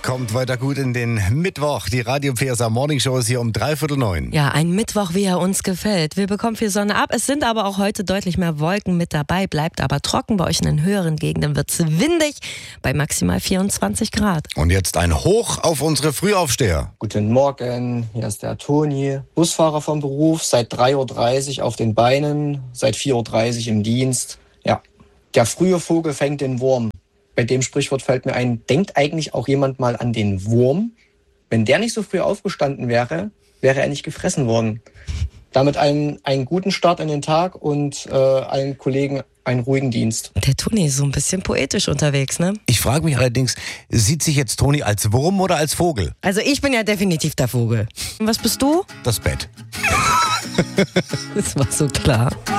Kommt weiter gut in den Mittwoch. Die Radio PSA Morning Show ist hier um 8:45. Ja, ein Mittwoch, wie er uns gefällt. Wir bekommen viel Sonne ab. Es sind aber auch heute deutlich mehr Wolken mit dabei. Bleibt aber trocken. Bei euch in den höheren Gegenden wird es windig bei maximal 24 Grad. Und jetzt ein Hoch auf unsere Frühaufsteher. Guten Morgen, hier ist der Toni, Busfahrer vom Beruf, seit 3:30 Uhr auf den Beinen, seit 4:30 Uhr im Dienst. Ja, der frühe Vogel fängt den Wurm. Bei dem Sprichwort fällt mir ein, denkt eigentlich auch jemand mal an den Wurm? Wenn der nicht so früh aufgestanden wäre, wäre er nicht gefressen worden. Damit einen guten Start in den Tag und allen Kollegen einen ruhigen Dienst. Der Toni ist so ein bisschen poetisch unterwegs, ne? Ich frage mich allerdings, sieht sich jetzt Toni als Wurm oder als Vogel? Also ich bin ja definitiv der Vogel. Und was bist du? Das Bett. Das war so klar.